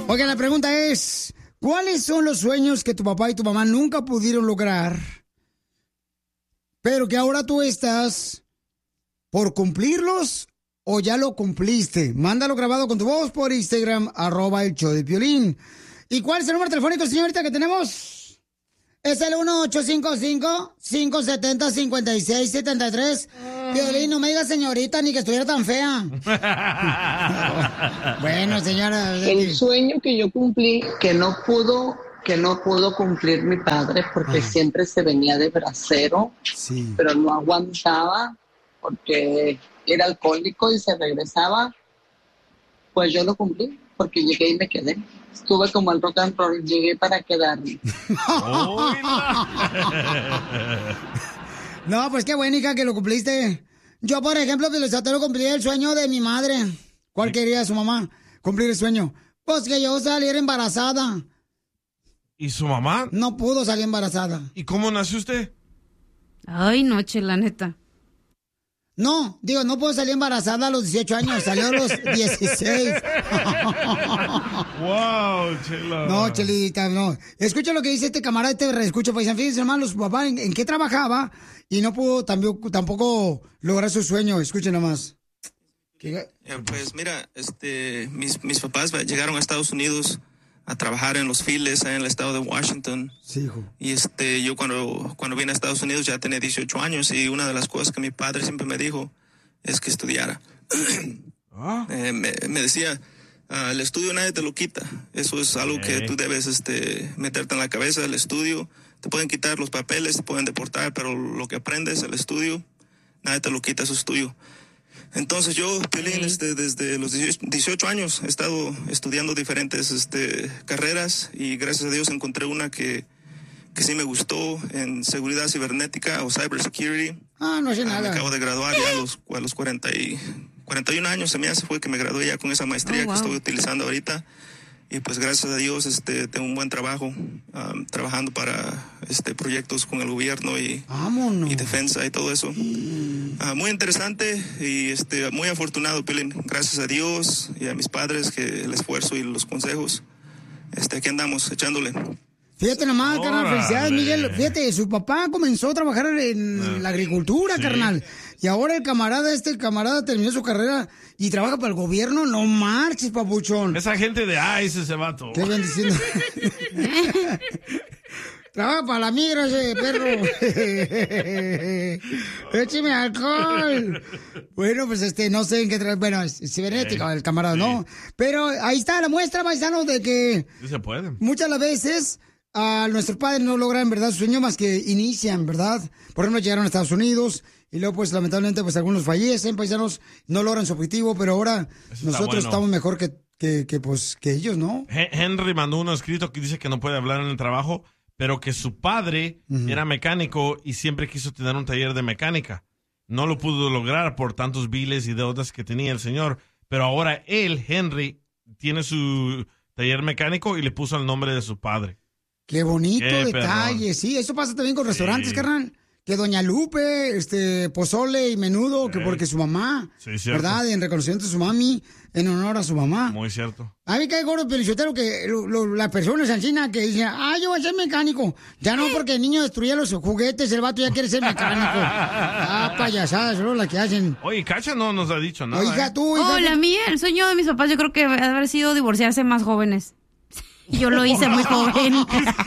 Oigan, la pregunta es, ¿cuáles son los sueños que tu papá y tu mamá nunca pudieron lograr, pero que ahora tú estás por cumplirlos o ya lo cumpliste? Mándalo grabado con tu voz por Instagram, @el-show-de-Piolín. ¿Y cuál es el número telefónico, señorita, que tenemos? Es el 1-855-570-5673. Piolín, no me digas señorita ni que estuviera tan fea. Bueno, señora. El sueño que yo cumplí, que no pudo cumplir mi padre porque siempre se venía de bracero, sí, pero no aguantaba porque era alcohólico y se regresaba. Pues yo lo cumplí porque llegué y me quedé. Estuve como el rock and roll, llegué para quedarme. No, pues qué buena, hija, que lo cumpliste. Yo, por ejemplo, Pelizotero, cumplí el sueño de mi madre. ¿Cuál quería su mamá? Cumplir el sueño. Pues que yo saliera embarazada. ¿Y su mamá? No pudo salir embarazada. ¿Y cómo nació usted? Ay, no, Chela, neta. No, digo, no puedo salir embarazada a los 18 años, salió a los 16. Wow, Chela. No, Chelita, no. Escucha lo que dice este camarada, reescucha, paisano. Fíjense, hermano, su papá en qué trabajaba y no pudo tampoco lograr su sueño. Escuchen nomás. Pues mira, mis papás llegaron a Estados Unidos a trabajar en los files en el estado de Washington. Sí, hijo. Y yo cuando vine a Estados Unidos ya tenía 18 años y una de las cosas que mi padre siempre me dijo es que estudiara. Me decía, el estudio nadie te lo quita. Eso es algo que tú debes meterte en la cabeza, el estudio. Te pueden quitar los papeles, te pueden deportar, pero lo que aprendes, el estudio, nadie te lo quita, eso es tuyo. Entonces yo, Piolín, desde los 18 años he estado estudiando diferentes carreras y gracias a Dios encontré una que sí me gustó en seguridad cibernética o cybersecurity. No sé nada. Me acabo de graduar ya a los 41 años se me hace fue que me gradué ya con esa maestría que estoy utilizando ahorita. Y pues gracias a Dios tengo un buen trabajo trabajando para proyectos con el gobierno y defensa y todo eso. Muy interesante y muy afortunado, Piolín. Gracias a Dios y a mis padres que el esfuerzo y los consejos. Aquí andamos echándole. Fíjate nomás, carnal, felicidades, Miguel. Fíjate, su papá comenzó a trabajar en la agricultura, carnal. Y ahora el camarada terminó su carrera y trabaja para el gobierno. No marches, papuchón. Esa gente de ICE, ese vato. Qué bien diciendo. Trabaja para la migra ese perro. Écheme alcohol. Bueno, pues no sé en qué trae. Bueno, es cibernética el camarada, ¿no? Pero ahí está la muestra, paisano, de que Sí se puede. muchas las veces nuestros padres no logran, ¿verdad?, su sueño más que inician, ¿verdad? Por ejemplo, llegaron a Estados Unidos y luego, pues, lamentablemente, pues, algunos fallecen, paisanos, no logran su objetivo, pero ahora nosotros estamos mejor que ellos, ¿no? Henry mandó uno escrito que dice que no puede hablar en el trabajo, pero que su padre era mecánico y siempre quiso tener un taller de mecánica. No lo pudo lograr por tantos biles y deudas que tenía el señor, pero ahora él, Henry, tiene su taller mecánico y le puso el nombre de su padre. Qué bonito detalle, sí, eso pasa también con restaurantes, carnal. Que Doña Lupe, pozole y menudo, que porque su mamá, ¿verdad? En reconocimiento a su mami, en honor a su mamá. Muy cierto. A mí cae gordo Pelichotero que las personas ancina que dicen, yo voy a ser mecánico. Ya no, porque el niño destruía los juguetes, el vato ya quiere ser mecánico. Payasadas, ¿no? Las que hacen. Oye, Cacha no nos ha dicho nada. Hija, tú, hija. La mía, el sueño de mis papás, yo creo que debe haber sido divorciarse más jóvenes. Yo lo hice muy joven.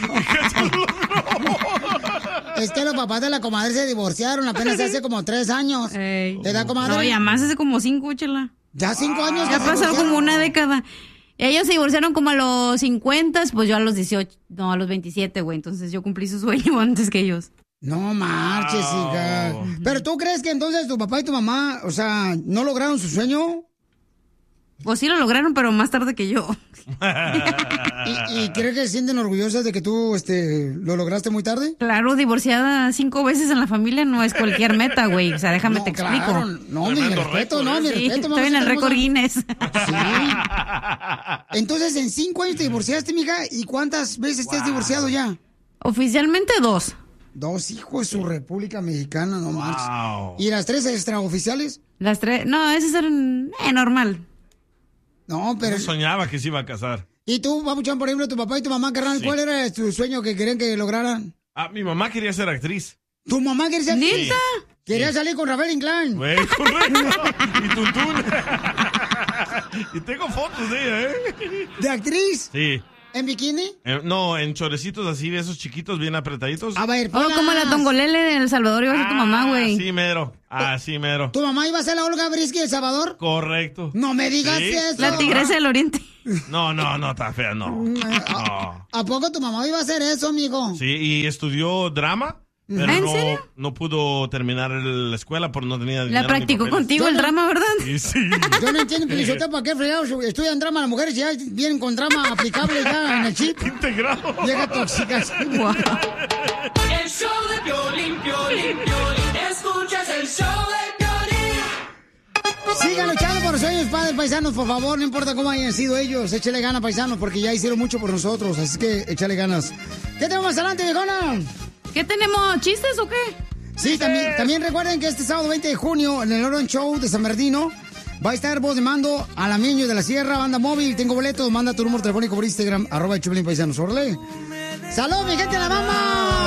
Es que los papás de la comadre se divorciaron apenas hace como 3 años. ¿Verdad, comadre? No, ya más hace como 5, Chela. ¿Ya 5 años? Ya ha pasado como una década. Ellos se divorciaron como a los 50, pues yo a los 18, no, a los 27, güey. Entonces yo cumplí su sueño antes que ellos. No marches, hija. ¿Pero tú crees que entonces tu papá y tu mamá, o sea, no lograron su sueño? Pues sí lo lograron, pero más tarde que yo. ¿Y crees que se sienten orgullosas de que tú lo lograste muy tarde? Claro, divorciada 5 veces en la familia no es cualquier meta, güey. O sea, déjame te explico. No, mi respeto. Estoy en el récord Guinness. Sí. Entonces, en 5 años te divorciaste, mija. ¿Y cuántas veces te has divorciado ya? Oficialmente 2. 2 hijos de su República Mexicana, no marches. ¿Y las 3 extraoficiales? Las 3, no, esas eran normal. No, pero... No soñaba que se iba a casar. ¿Y tú, papuchón, por ejemplo, tu papá y tu mamá, carnal, Sí. cuál era tu sueño que querían que lograran? Mi mamá quería ser actriz. ¿Tu mamá quería ser actriz? ¿Neta? Quería salir con Rafael Inclán. Güey, correcto. Y Tuntún. Y tengo fotos de ella, ¿eh? ¿De actriz? Sí. ¿En bikini? No, en chorecitos así, de esos chiquitos bien apretaditos. A ver, Oh, como la Tongolele de El Salvador iba a ser tu mamá, güey. Sí, mero. Sí, mero. ¿Tu mamá iba a ser la Olga Brisky de El Salvador? Correcto. No me digas Sí. eso. La tigresa del oriente. No, está fea, no. No. ¿A poco tu mamá iba a hacer eso, amigo? Sí, y estudió drama, pero ¿En no, serio? no pudo terminar la escuela porque no tenía dinero. La ni practicó papeles. contigo el drama, ¿verdad? Sí, sí. Yo no entiendo, Pelizotelo, ¿para qué fregados estudian drama las mujeres y ya vienen con drama aplicable ya en el chip? Integrado. Llega tóxicas. Wow. El show de Piolín, Piolín, Piolín. Escuchas el show de Piolín. Sigan luchando por los sueños, padres paisanos, por favor, no importa cómo hayan sido ellos, échale ganas, paisanos, porque ya hicieron mucho por nosotros, así que échale ganas. ¿Qué tenemos más adelante, viejona? ¿Qué tenemos? ¿Chistes o qué? Sí, también recuerden que este sábado 20 de junio en el Orange Show de San Bernardino va a estar voz de mando Alameño de la Sierra, banda móvil, tengo boletos, manda tu número telefónico por Instagram, @el Choplin Paisanos, órale. ¡Salud, mi gente de la mama!